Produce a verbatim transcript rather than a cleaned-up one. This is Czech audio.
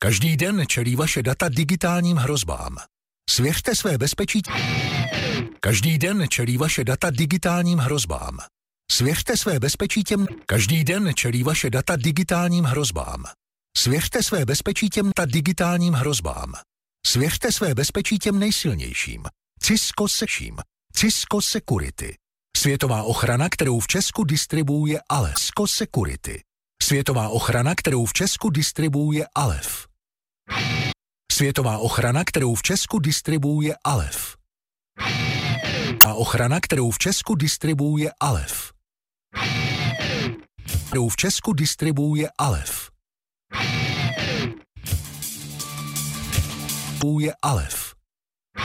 Každý den čelí vaše data digitálním hrozbám. Svěřte své bezpečí. Každý den čelí vaše data digitálním hrozbám. Svěřte své bezpečí těm. Každý den čelí vaše data digitálním hrozbám. Svěřte své bezpečí těmta digitálním hrozbám. Svěřte své bezpečí těm nejsilnějším. Cisco Seším. Cisco Security. Světová ochrana, kterou v Česku distribuuje Alef. Cisco Security. Světová ochrana, kterou v Česku distribuuje Alef. Světová ochrana, kterou v Česku distribuuje Alef. A ochrana, kterou v Česku distribuuje Alef. Kterou v Česku distribuuje Alef. Distribuuje Alef.